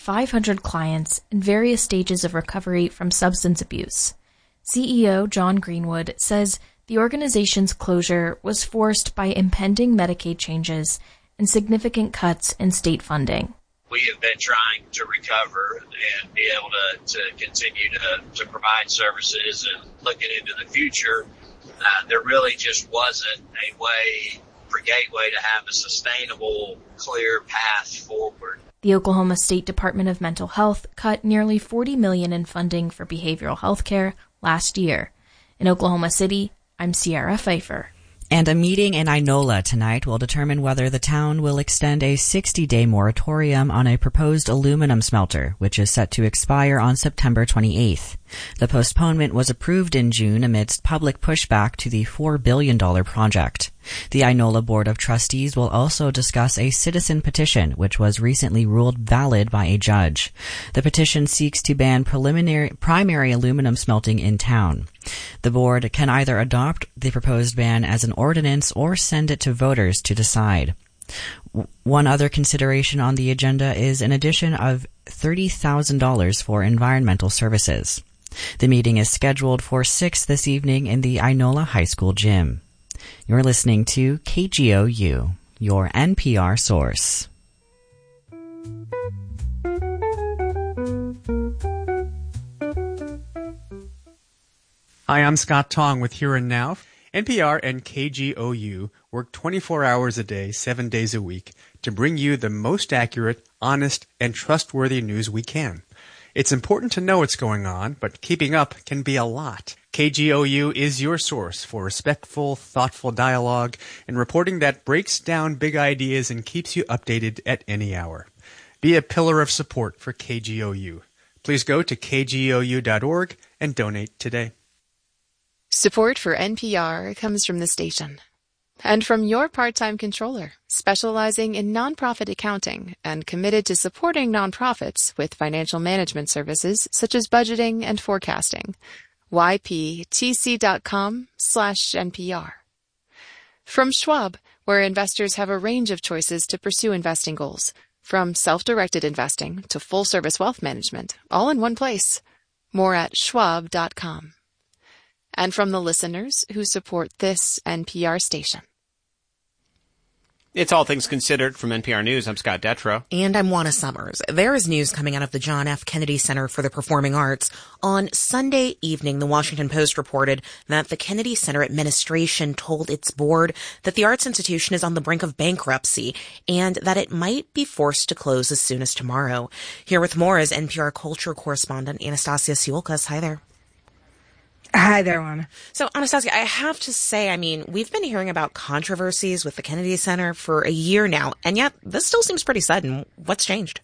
500 clients in various stages of recovery from substance abuse. CEO John Greenwood says the organization's closure was forced by impending Medicaid changes and significant cuts in state funding. We have been trying to recover and be able to continue to provide services, and looking into the future, there really just wasn't a way for Gateway to have a sustainable, clear path forward. The Oklahoma State Department of Mental Health cut nearly $40 million in funding for behavioral health care last year. In Oklahoma City, I'm Sierra Pfeiffer. And a meeting in Inola tonight will determine whether the town will extend a 60-day moratorium on a proposed aluminum smelter, which is set to expire on September 28th. The postponement was approved in June amidst public pushback to the $4 billion project. The Inola Board of Trustees will also discuss a citizen petition, which was recently ruled valid by a judge. The petition seeks to ban primary aluminum smelting in town. The board can either adopt the proposed ban as an ordinance or send it to voters to decide. One other consideration on the agenda is an addition of $30,000 for environmental services. The meeting is scheduled for 6 this evening in the Inola High School gym. You're listening to KGOU, your NPR source. Hi, I'm Scott Tong with Here and Now. NPR and KGOU work 24 hours a day, 7 days a week to bring you the most accurate, honest, and trustworthy news we can. It's important to know what's going on, but keeping up can be a lot. KGOU is your source for respectful, thoughtful dialogue and reporting that breaks down big ideas and keeps you updated at any hour. Be a pillar of support for KGOU. Please go to kgou.org and donate today. Support for NPR comes from the station and from your part-time controller, specializing in nonprofit accounting and committed to supporting nonprofits with financial management services such as budgeting and forecasting. yptc.com/NPR. From Schwab, where investors have a range of choices to pursue investing goals, from self-directed investing to full-service wealth management, all in one place. More at schwab.com. And from the listeners who support this NPR station. It's All Things Considered from NPR News. I'm Scott Detrow. And I'm Juana Summers. There is news coming out of the John F. Kennedy Center for the Performing Arts. On Sunday evening, the Washington Post reported that the Kennedy Center administration told its board that the arts institution is on the brink of bankruptcy and that it might be forced to close as soon as tomorrow. Here with more is NPR culture correspondent Anastasia Siolkas. Hi there. Hi there, Juana. So, Anastasia, I have to say, we've been hearing about controversies with the Kennedy Center for a year now, and yet this still seems pretty sudden. What's changed?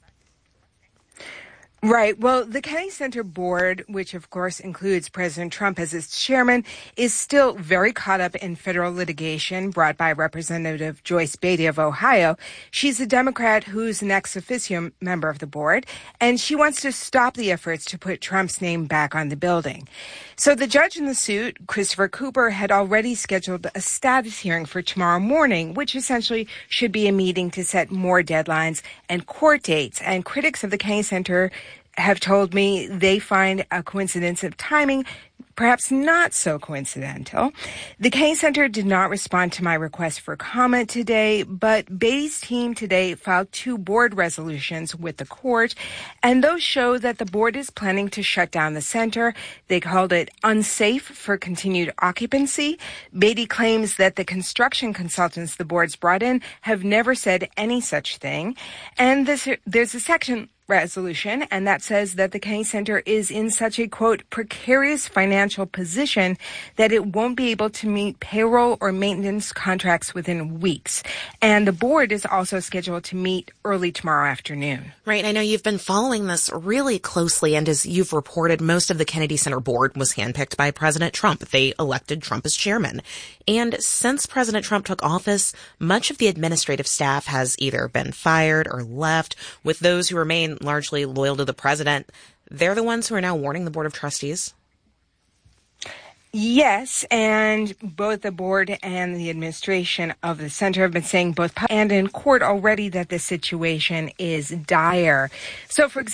Right. Well, the Kennedy Center board, which of course includes President Trump as its chairman, is still very caught up in federal litigation brought by Representative Joyce Beatty of Ohio. She's a Democrat who's an ex officio member of the board, and she wants to stop the efforts to put Trump's name back on the building. So the judge in the suit, Christopher Cooper, had already scheduled a status hearing for tomorrow morning, which essentially should be a meeting to set more deadlines and court dates. And critics of the Kennedy Center have told me they find a coincidence of timing perhaps not so coincidental. The Kennedy Center did not respond to my request for comment today, but Beatty's team today filed 2 board resolutions with the court, and those show that the board is planning to shut down the center. They called it unsafe for continued occupancy. Beatty claims that the construction consultants the board's brought in have never said any such thing. And there's a section resolution, and that says that the Kennedy Center is in such a, quote, precarious financial position that it won't be able to meet payroll or maintenance contracts within weeks. And the board is also scheduled to meet early tomorrow afternoon. Right. I know you've been following this really closely, and as you've reported, most of the Kennedy Center board was handpicked by President Trump. They elected Trump as chairman. And since President Trump took office, much of the administrative staff has either been fired or left, with those who remain largely loyal to the president. They're the ones who are now warning the Board of Trustees. Yes, and both the board and the administration of the center have been saying both and in court already that the situation is dire. So, for example,